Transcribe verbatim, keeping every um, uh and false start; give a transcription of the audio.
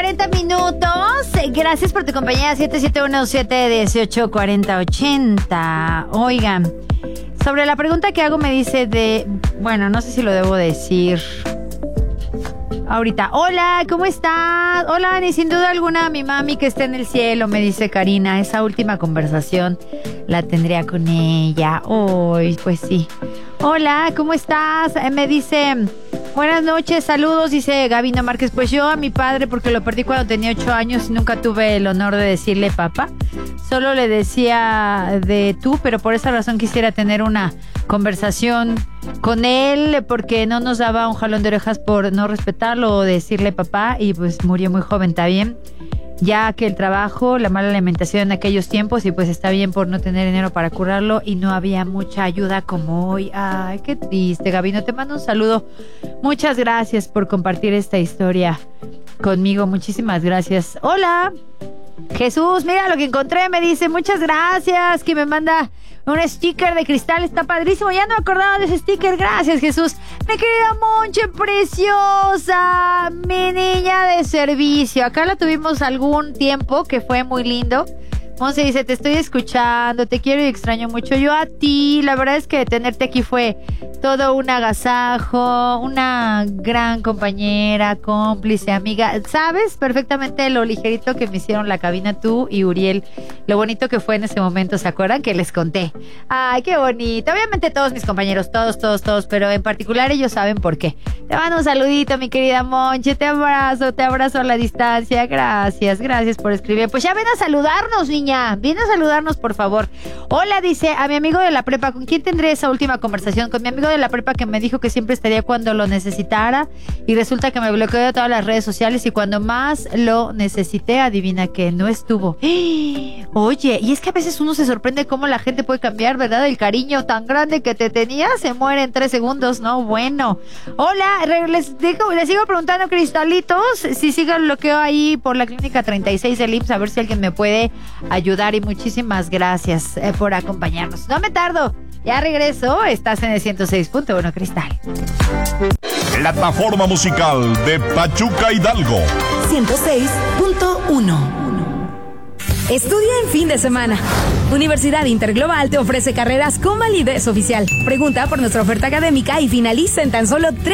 cuarenta minutos. Gracias por tu compañía. siete siete uno, siete uno ocho, cuatro cero ocho cero. Oigan, sobre la pregunta que hago me dice de... Bueno, no sé si lo debo decir ahorita. Hola, ¿cómo estás? Hola, Ani, sin duda alguna mi mami que está en el cielo, me dice Karina. Esa última conversación la tendría con ella. Hoy, pues sí. Hola, ¿cómo estás? Eh, me dice... Buenas noches, saludos, dice Gabino Márquez. Pues yo a mi padre, porque lo perdí cuando tenía ocho años y nunca tuve el honor de decirle papá. Solo le decía de tú, pero por esa razón quisiera tener una conversación con él, porque no nos daba un jalón de orejas por no respetarlo o decirle papá, y pues murió muy joven, está bien. Ya que el trabajo, la mala alimentación en aquellos tiempos, y pues está bien por no tener dinero para curarlo, y no había mucha ayuda como hoy. Ay, qué triste, Gabino. Te mando un saludo. Muchas gracias por compartir esta historia conmigo. Muchísimas gracias. Hola, Jesús, mira lo que encontré. Me dice, muchas gracias, que me manda un sticker de cristal. Está padrísimo. Ya no me acordaba de ese sticker. Gracias, Jesús. Mi querida Monche preciosa, mi niña de servicio. Acá la tuvimos algún tiempo, que fue muy lindo. Monse dice, te estoy escuchando, te quiero y extraño mucho. Yo a ti, la verdad es que tenerte aquí fue todo un agasajo, una gran compañera, cómplice, amiga. Sabes perfectamente lo ligerito que me hicieron la cabina tú y Uriel, lo bonito que fue en ese momento, ¿se acuerdan? Que les conté. Ay, qué bonito. Obviamente todos mis compañeros, todos, todos, todos, pero en particular ellos saben por qué. Te mando un saludito, mi querida Monche, te abrazo, te abrazo a la distancia. Gracias, gracias por escribir. Pues ya ven a saludarnos, niña. Ven a saludarnos, por favor. Hola, dice, a mi amigo de la prepa. ¿Con quién tendré esa última conversación? Con mi amigo de la prepa que me dijo que siempre estaría cuando lo necesitara, y resulta que me bloqueó de todas las redes sociales, y cuando más lo necesité, adivina que no estuvo. Oye, y es que a veces uno se sorprende cómo la gente puede cambiar, ¿verdad? El cariño tan grande que te tenía se muere en tres segundos, ¿no? Bueno. Hola, les, digo, les sigo preguntando, cristalitos, si sigue el bloqueo ahí por la clínica treinta y seis del I M S S, a ver si alguien me puede ayudar, y muchísimas gracias eh, por acompañarnos. No me tardo, ya regreso. Estás en el ciento seis punto uno Cristal. Plataforma musical de Pachuca Hidalgo. ciento seis punto uno. Estudia en fin de semana. Universidad Interglobal te ofrece carreras con validez oficial. Pregunta por nuestra oferta académica y finaliza en tan solo tres